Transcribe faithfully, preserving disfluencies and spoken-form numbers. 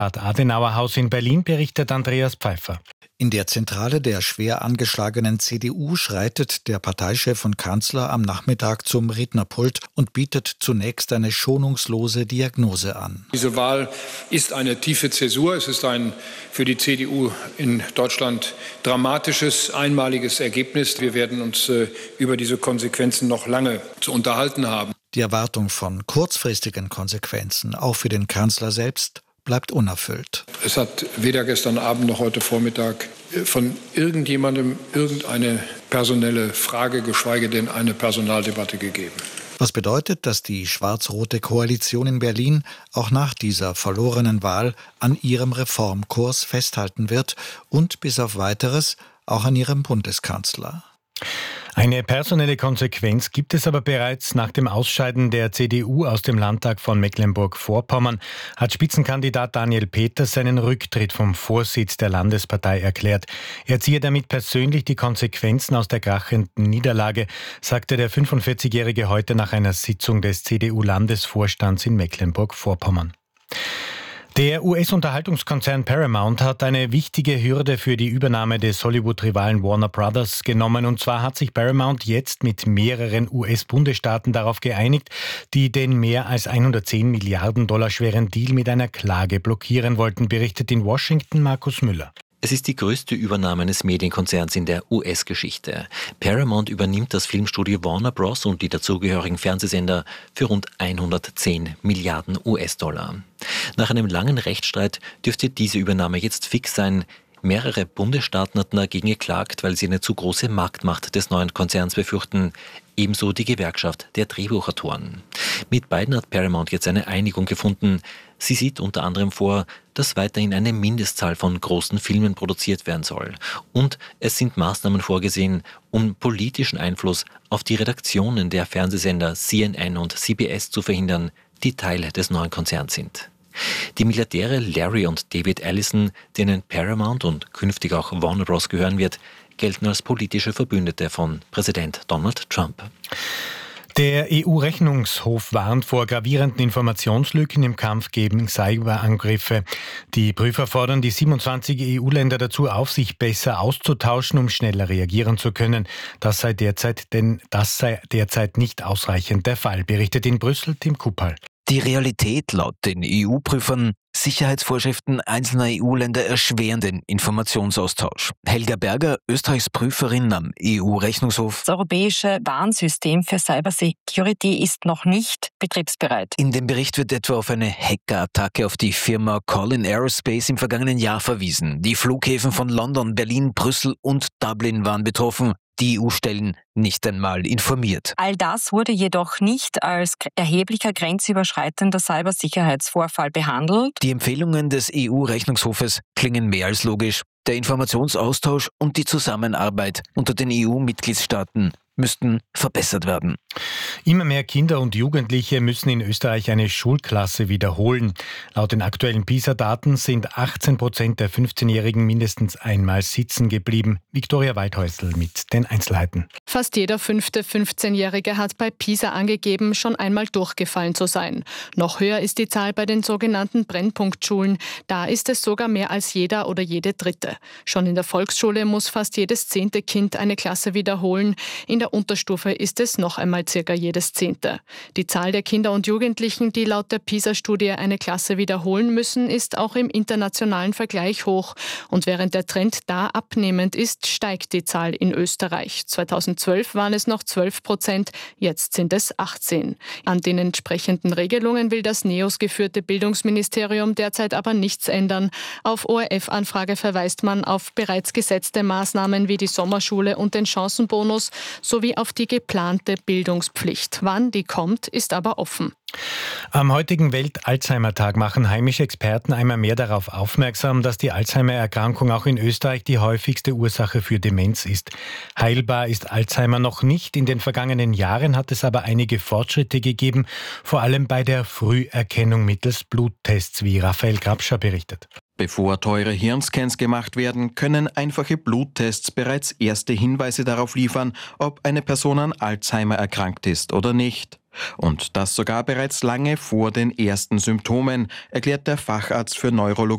Adenauerhaus in Berlin, berichtet Andreas Pfeiffer. In der Zentrale der schwer angeschlagenen C D U schreitet der Parteichef und Kanzler am Nachmittag zum Rednerpult und bietet zunächst eine schonungslose Diagnose an. Diese Wahl ist eine tiefe Zäsur. Es ist ein für die C D U in Deutschland dramatisches, einmaliges Ergebnis. Wir werden uns äh, über diese Konsequenzen noch lange zu unterhalten haben. Die Erwartung von kurzfristigen Konsequenzen, auch für den Kanzler selbst, bleibt unerfüllt. Es hat weder gestern Abend noch heute Vormittag von irgendjemandem irgendeine personelle Frage, geschweige denn eine Personaldebatte gegeben. Was bedeutet, dass die schwarz-rote Koalition in Berlin auch nach dieser verlorenen Wahl an ihrem Reformkurs festhalten wird und bis auf Weiteres auch an ihrem Bundeskanzler. Eine personelle Konsequenz gibt es aber bereits. Nach dem Ausscheiden der C D U aus dem Landtag von Mecklenburg-Vorpommern hat Spitzenkandidat Daniel Peters seinen Rücktritt vom Vorsitz der Landespartei erklärt. Er ziehe damit persönlich die Konsequenzen aus der krachenden Niederlage, sagte der fünfundvierzigjährige heute nach einer Sitzung des C D U-Landesvorstands in Mecklenburg-Vorpommern. Der U S-Unterhaltungskonzern Paramount hat eine wichtige Hürde für die Übernahme des Hollywood-Rivalen Warner Brothers genommen. Und zwar hat sich Paramount jetzt mit mehreren U S-Bundesstaaten darauf geeinigt, die den mehr als hundertzehn Milliarden Dollar schweren Deal mit einer Klage blockieren wollten, berichtet in Washington Markus Müller. Es ist die größte Übernahme eines Medienkonzerns in der U S-Geschichte. Paramount übernimmt das Filmstudio Warner Bros. Und die dazugehörigen Fernsehsender für rund hundertzehn Milliarden U S-Dollar. Nach einem langen Rechtsstreit dürfte diese Übernahme jetzt fix sein. Mehrere Bundesstaaten hatten dagegen geklagt, weil sie eine zu große Marktmacht des neuen Konzerns befürchten. Ebenso die Gewerkschaft der Drehbuchautoren. Mit beiden hat Paramount jetzt eine Einigung gefunden. Sie sieht unter anderem vor, dass weiterhin eine Mindestzahl von großen Filmen produziert werden soll. Und es sind Maßnahmen vorgesehen, um politischen Einfluss auf die Redaktionen der Fernsehsender C N N und C B S zu verhindern, die Teil des neuen Konzerns sind. Die Milliardäre Larry und David Ellison, denen Paramount und künftig auch Warner Bros. Gehören wird, gelten als politische Verbündete von Präsident Donald Trump. Der E U-Rechnungshof warnt vor gravierenden Informationslücken im Kampf gegen Cyberangriffe. Die Prüfer fordern die siebenundzwanzig E U-Länder dazu auf, sich besser auszutauschen, um schneller reagieren zu können. Das sei derzeit, denn das sei derzeit nicht ausreichend der Fall, berichtet in Brüssel Tim Kuppal. Die Realität laut den E U-Prüfern: Sicherheitsvorschriften einzelner E U-Länder erschweren den Informationsaustausch. Helga Berger, Österreichs Prüferin am E U-Rechnungshof. Das europäische Warnsystem für Cybersecurity ist noch nicht betriebsbereit. In dem Bericht wird etwa auf eine Hackerattacke auf die Firma Collin Aerospace im vergangenen Jahr verwiesen. Die Flughäfen von London, Berlin, Brüssel und Dublin waren betroffen. Die E U-Stellen nicht einmal informiert. All das wurde jedoch nicht als erheblicher grenzüberschreitender Cybersicherheitsvorfall behandelt. Die Empfehlungen des E U-Rechnungshofes klingen mehr als logisch. Der Informationsaustausch und die Zusammenarbeit unter den E U-Mitgliedstaaten müssten verbessert werden. Immer mehr Kinder und Jugendliche müssen in Österreich eine Schulklasse wiederholen. Laut den aktuellen PISA-Daten sind achtzehn Prozent der fünfzehnjährigen mindestens einmal sitzen geblieben. Viktoria Weidhäusl mit den Einzelheiten. Fast jeder fünfte fünfzehnjährige hat bei PISA angegeben, schon einmal durchgefallen zu sein. Noch höher ist die Zahl bei den sogenannten Brennpunktschulen. Da ist es sogar mehr als jeder oder jede dritte. Schon in der Volksschule muss fast jedes zehnte Kind eine Klasse wiederholen. In der Unterstufe ist es noch einmal circa jedes zehnte. Die Zahl der Kinder und Jugendlichen, die laut der PISA-Studie eine Klasse wiederholen müssen, ist auch im internationalen Vergleich hoch. Und während der Trend da abnehmend ist, steigt die Zahl in Österreich. zweitausendzwölf waren es noch zwölf Prozent, jetzt sind es achtzehn. An den entsprechenden Regelungen will das NEOS geführte Bildungsministerium derzeit aber nichts ändern. Auf O R F-Anfrage verweist man auf bereits gesetzte Maßnahmen wie die Sommerschule und den Chancenbonus sowie auf die geplante Bildungspflicht. Wann die kommt, ist aber offen. Am heutigen Welt-Alzheimer-Tag machen heimische Experten einmal mehr darauf aufmerksam, dass die Alzheimer-Erkrankung auch in Österreich die häufigste Ursache für Demenz ist. Heilbar ist Alzheimer noch nicht. In den vergangenen Jahren hat es aber einige Fortschritte gegeben, vor allem bei der Früherkennung mittels Bluttests, wie Raphael Grabscher berichtet. Bevor teure Hirnscans gemacht werden, können einfache Bluttests bereits erste Hinweise darauf liefern, ob eine Person an Alzheimer erkrankt ist oder nicht. Und das sogar bereits lange vor den ersten Symptomen, erklärt der Facharzt für Neurologie